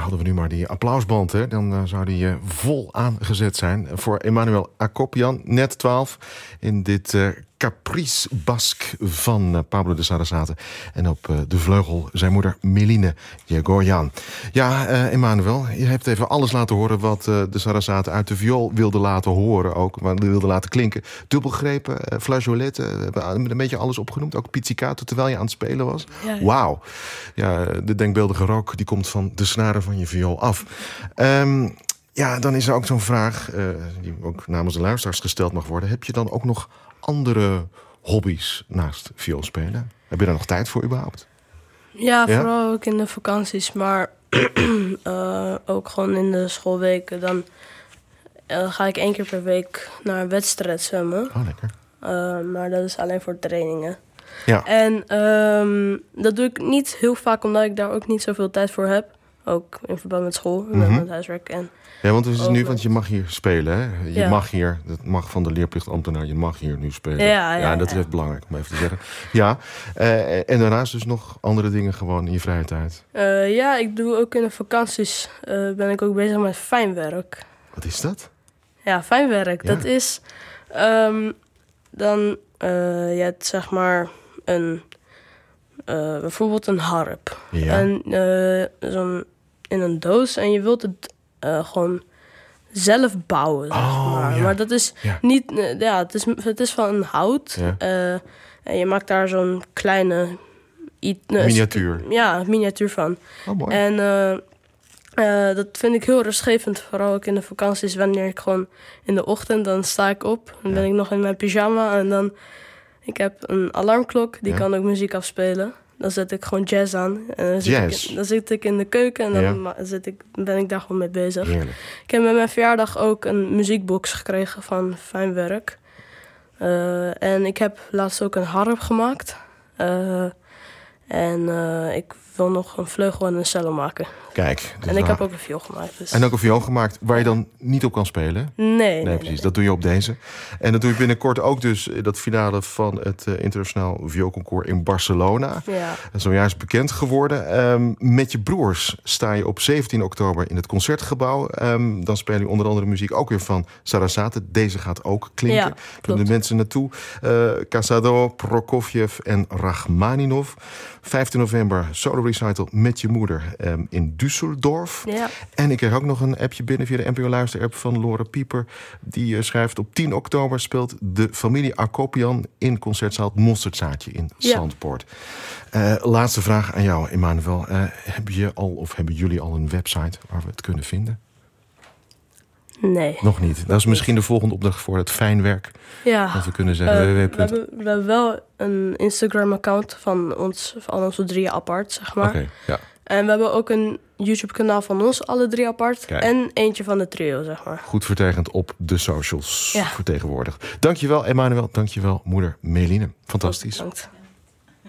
hadden we nu maar die applausband, hè? Dan zou die vol aangezet zijn. Voor Emmanuel Akopian, net 12, in dit Caprice Basque van Pablo de Sarasate. En op de vleugel zijn moeder Meline Yegoyan. Ja, Emmanuel, je hebt even alles laten horen wat de Sarasate uit de viool wilde laten horen ook. Wilde laten klinken. Dubbelgrepen, flageolette, een beetje alles opgenoemd. Ook pizzicato terwijl je aan het spelen was. Ja. Wauw. Ja, de denkbeeldige rook die komt van de snaren van je viool af. Ja, dan is er ook zo'n vraag die ook namens de luisteraars gesteld mag worden. Heb je dan ook nog andere hobby's naast vioolspelen? Heb je daar nog tijd voor überhaupt? Ja, vooral ook in de vakanties, maar ook gewoon in de schoolweken. Dan ga ik 1 keer per week naar een wedstrijd zwemmen. Oh, lekker. Maar dat is alleen voor trainingen. Ja. En dat doe ik niet heel vaak, omdat ik daar ook niet zoveel tijd voor heb. Ook in verband met school, met het huiswerk. En ja, want het is nu, want je mag hier spelen, hè? Je mag hier, dat mag van de leerplichtambtenaar, je mag hier nu spelen. Ja, dat is echt belangrijk om even te zeggen. Ja, en daarnaast dus nog andere dingen gewoon in je vrije tijd. Ja, ik doe ook in de vakanties, ben ik ook bezig met fijnwerk. Wat is dat? Ja, fijnwerk, Ja. dat is dan, je hebt zeg maar bijvoorbeeld een harp. Ja. En zo'n in een doos en je wilt het gewoon zelf bouwen, zeg maar. Ja. Maar dat is niet... het is van hout. Ja. En je maakt daar zo'n kleine... Miniatuur. Miniatuur van. Oh, mooi. En dat vind ik heel rustgevend. Vooral ook in de vakanties, wanneer ik gewoon in de ochtend... dan sta ik op, dan ben ik nog in mijn pyjama... en dan... Ik heb een alarmklok, die kan ook muziek afspelen... Dan zet ik gewoon jazz aan. En dan zit ik in de keuken en dan ben ik daar gewoon mee bezig. Heerlijk. Ik heb met mijn verjaardag ook een muziekbox gekregen van Fijnwerk. En ik heb laatst ook een harp gemaakt. En ik wil nog een vleugel en een cello maken. Kijk. En ik heb ook een viool gemaakt. Dus. En ook een viool gemaakt waar je dan niet op kan spelen? Nee, precies. Nee. Dat doe je op deze. En dat doe je binnenkort ook dus dat finale van het internationaal vioolconcours in Barcelona. Ja. Zojuist bekend geworden. Met je broers sta je op 17 oktober in het Concertgebouw. Dan spelen je onder andere muziek ook weer van Sarasate. Deze gaat ook klinken. Ja, klopt. De mensen naartoe. Casado, Prokofjev en Rachmaninov. 15 november solo recital met je moeder in Düsseldorf. Ja. En ik kreeg ook nog een appje binnen via de NPO Luister-app van Lore Pieper. Die schrijft: op 10 oktober speelt de familie Akopian in concertzaal Het Mosterdzaadje in Zandpoort. Laatste vraag aan jou, Emmanuel. Hebben jullie al een website waar we het kunnen vinden? Nee. Nog niet. Dat is misschien de volgende opdracht voor het fijnwerk. Ja. Dat we kunnen zeggen we hebben wel een Instagram-account van onze 3 apart, zeg maar. Oké, ja. En we hebben ook een YouTube-kanaal van ons, alle 3 apart. Kijk. En eentje van de trio, zeg maar. Goed vertegend op de socials Ja. vertegenwoordigd. Dankjewel, Emmanuel. Dankjewel, moeder Meline. Fantastisch. Bedankt.